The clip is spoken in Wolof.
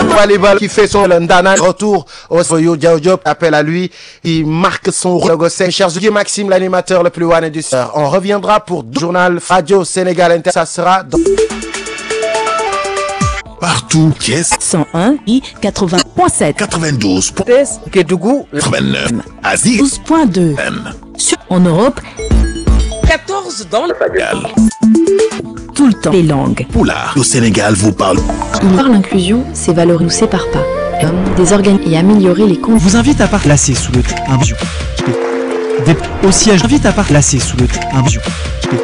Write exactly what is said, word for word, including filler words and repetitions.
Walibal qui fait son Londana. Retour au Soyo Diop. Appel à lui. Il marque son logo. Cher Dieu Maxime, l'animateur le plus one du soir. On reviendra pour deux journal Radio Sénégal Inter. Ça sera dans... Partout, Thiès cent un i quatre-vingts point sept, quatre-vingt-douze point Thiès, Kédougou, quatre-vingt-neuf, Asie douze point deux, M. Sur, en Europe, quatorze dans le Sénégal. Tout le temps, les langues. Poulard, au Sénégal vous parle. Par l'inclusion, c'est valoriser, nous sépare pas. Des organes et améliorer les comptes. Vous invite à part placer sous le un Des... Au siège invite à part placer sous le un